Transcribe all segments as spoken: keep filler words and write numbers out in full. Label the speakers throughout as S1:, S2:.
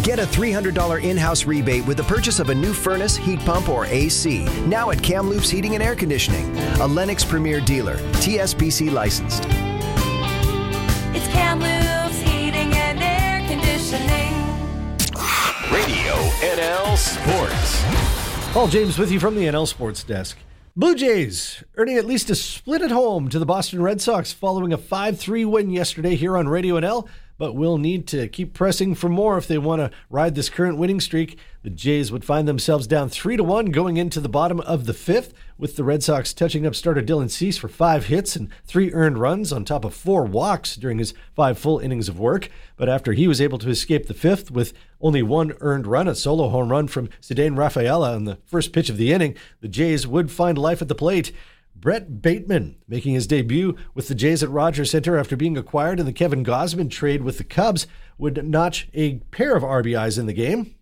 S1: Get a three hundred dollars in-house rebate with the purchase of a new furnace, heat pump, or A C. Now at Kamloops Heating and Air Conditioning, a Lennox Premier dealer, T S P C licensed.
S2: It's Kamloops Heating and Air Conditioning.
S3: Radio N L Sports.
S4: Paul James with you from the N L Sports Desk. Blue Jays earning at least a split at home to the Boston Red Sox following a five three win yesterday here on Radio N L, but will need to keep pressing for more if they want to ride this current winning streak. The Jays would find themselves down three to one going into the bottom of the fifth, with the Red Sox touching up starter Dylan Cease for five hits and three earned runs on top of four walks during his five full innings of work. But after he was able to escape the fifth with only one earned run, a solo home run from Ceddanne Rafaela on the first pitch of the inning, the Jays would find life at the plate. Brett Bateman making his debut with the Jays at Rogers Center after being acquired in the Kevin Gausman trade with the Cubs would notch a pair of R B Is in the game.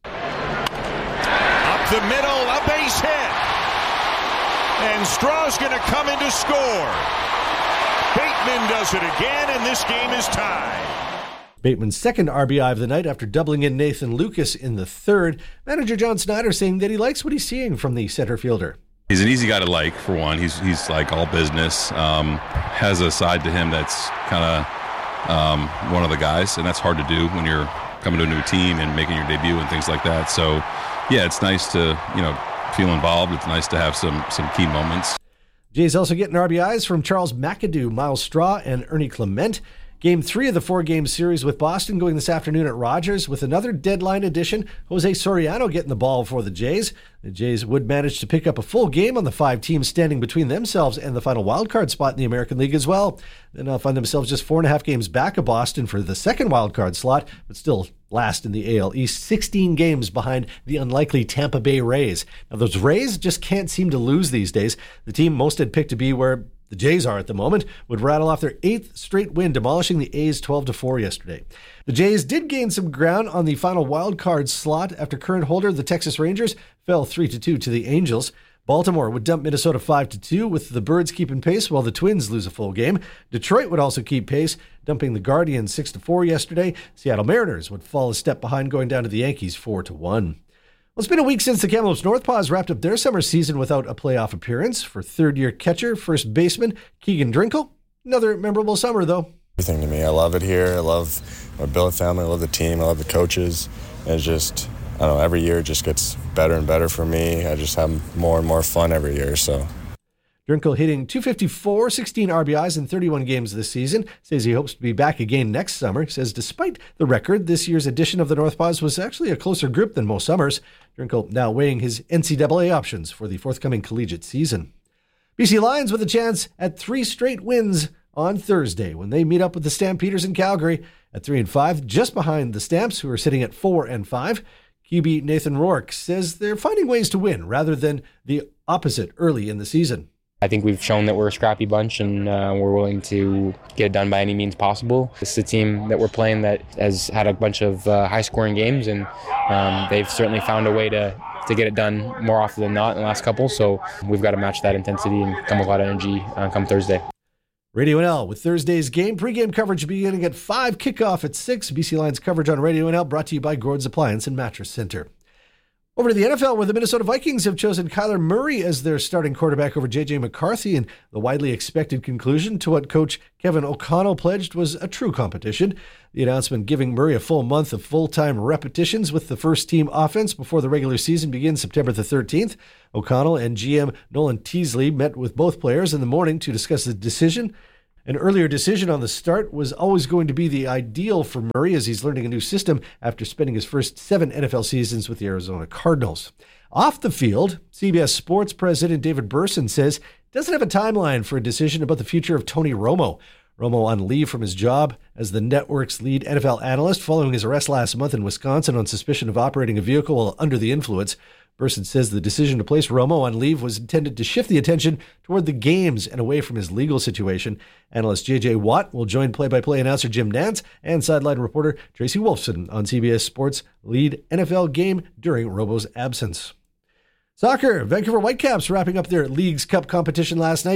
S5: Up the middle, a base hit. And Straw's going to come in to score. Bateman does it again, and this game is tied.
S4: Bateman's second R B I of the night after doubling in Nathan Lucas in the third. Manager John Snyder saying that he likes what he's seeing from the center fielder.
S6: He's an easy guy to like, for one. He's he's like all business. Um, has a side to him that's kind of um, one of the guys, and that's hard to do when you're coming to a new team and making your debut and things like that. So, yeah, it's nice to, you know, feel involved. It's nice to have some some key moments.
S4: Jays also getting R B Is from Charles McAdoo, Miles Straw, and Ernie Clement. Game three of the four-game series with Boston going this afternoon at Rogers with another deadline edition. Jose Soriano getting the ball for the Jays. The Jays would manage to pick up a full game on the five teams standing between themselves and the final wildcard spot in the American League as well. Then they'll find themselves just four and a half games back of Boston for the second wildcard slot, but still last in the A L East, sixteen games behind the unlikely Tampa Bay Rays. Now, those Rays just can't seem to lose these days. The team most had picked to be where the Jays are at the moment would rattle off their eighth straight win, demolishing the A's twelve to four yesterday. The Jays did gain some ground on the final wild card slot after current holder, the Texas Rangers, fell three to two to the Angels. Baltimore would dump Minnesota five to two, with the Birds keeping pace while the Twins lose a full game. Detroit would also keep pace, dumping the Guardians six to four yesterday. Seattle Mariners would fall a step behind, going down to the Yankees four to one. Well, it's been a week since the Kamloops Northpaws wrapped up their summer season without a playoff appearance. For third-year catcher, first baseman Keegan Drinkle, another memorable summer, though.
S7: Everything to me. I love it here. I love my billet family. I love the team. I love the coaches. And it's just, I don't know, every year it just gets better and better for me. I just have more and more fun every year, so...
S4: Drinkle hitting two fifty-four, sixteen R B Is in thirty-one games this season. Says he hopes to be back again next summer. He says despite the record, this year's edition of the Northpaws was actually a closer group than most summers. Drinkle now weighing his N C double A options for the forthcoming collegiate season. B C Lions with a chance at three straight wins on Thursday when they meet up with the Stampeders in Calgary at three and five, just behind the Stamps, who are sitting at four and five. Q B Nathan Rourke says they're finding ways to win rather than the opposite early in the season.
S8: I think we've shown that we're a scrappy bunch and uh, we're willing to get it done by any means possible. This is a team that we're playing that has had a bunch of uh, high-scoring games, and um, they've certainly found a way to, to get it done more often than not in the last couple. So we've got to match that intensity and come with a lot of energy uh, come Thursday.
S4: Radio N L with Thursday's game. Pre-game coverage beginning at five, kickoff at six. B C Lions coverage on Radio N L brought to you by Gord's Appliance and Mattress Center. Over to the N F L, where the Minnesota Vikings have chosen Kyler Murray as their starting quarterback over J J McCarthy, and the widely expected conclusion to what coach Kevin O'Connell pledged was a true competition. The announcement giving Murray a full month of full-time repetitions with the first-team offense before the regular season begins September the thirteenth. O'Connell and G M Nolan Teasley met with both players in the morning to discuss the decision. An earlier decision on the start was always going to be the ideal for Murray, as he's learning a new system after spending his first seven N F L seasons with the Arizona Cardinals. Off the field, C B S Sports president David Burson says he doesn't have a timeline for a decision about the future of Tony Romo. Romo on leave from his job as the network's lead N F L analyst following his arrest last month in Wisconsin on suspicion of operating a vehicle while under the influence. Burson says the decision to place Romo on leave was intended to shift the attention toward the games and away from his legal situation. Analyst J J Watt will join play-by-play announcer Jim Nantz and sideline reporter Tracy Wolfson on C B S Sports' lead N F L game during Romo's absence. Soccer, Vancouver Whitecaps wrapping up their Leagues Cup competition last night.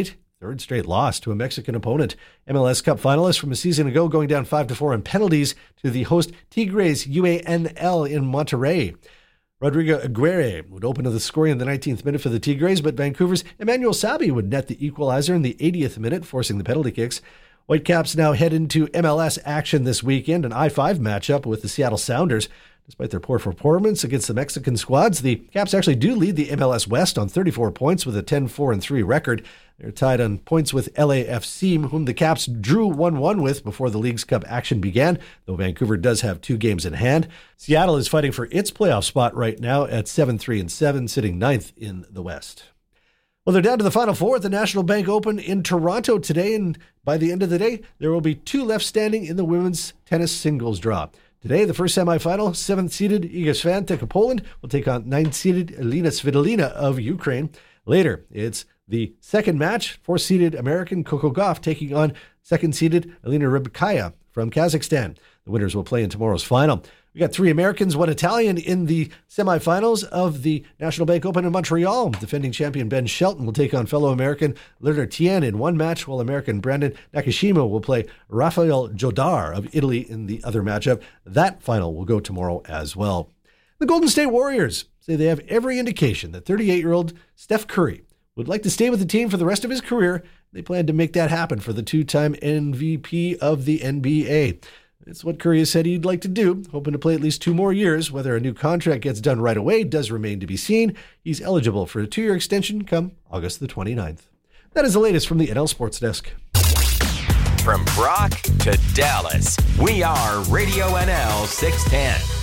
S4: third straight loss to a Mexican opponent. M L S Cup finalists from a season ago going down five to four in penalties to the host Tigres U A N L in Monterrey. Rodrigo Aguirre would open to the scoring in the nineteenth minute for the Tigres, but Vancouver's Emmanuel Sabi would net the equalizer in the eightieth minute, forcing the penalty kicks. Whitecaps now head into M L S action this weekend, an I five matchup with the Seattle Sounders. Despite their poor performance against the Mexican squads, the Caps actually do lead the M L S West on thirty-four points with a ten four and three record. They're tied on points with L A F C, whom the Caps drew one one with before the League's Cup action began, though Vancouver does have two games in hand. Seattle is fighting for its playoff spot right now at seven three and seven, sitting ninth in the West. Well, they're down to the Final Four at the National Bank Open in Toronto today, and by the end of the day, there will be two left standing in the women's tennis singles draw. Today, the first semifinal, seventh-seeded Iga Swiatek of Poland will take on ninth-seeded Elina Svitolina of Ukraine. Later, it's the second match, fourth-seeded American Coco Gauff taking on second-seeded Elena Rybakina from Kazakhstan. The winners will play in tomorrow's final. We got three Americans, one Italian in the semifinals of the National Bank Open in Montreal. Defending champion Ben Shelton will take on fellow American Lerner Tien in one match, while American Brandon Nakashima will play Rafael Jodar of Italy in the other matchup. That final will go tomorrow as well. The Golden State Warriors say they have every indication that thirty-eight-year-old Steph Curry would like to stay with the team for the rest of his career. They plan to make that happen for the two-time M V P of the N B A. It's what Curry has said he'd like to do, hoping to play at least two more years. Whether a new contract gets done right away does remain to be seen. He's eligible for a two-year extension come August the twenty-ninth. That is the latest from the N L Sports Desk.
S3: From Brock to Dallas, we are Radio N L six ten.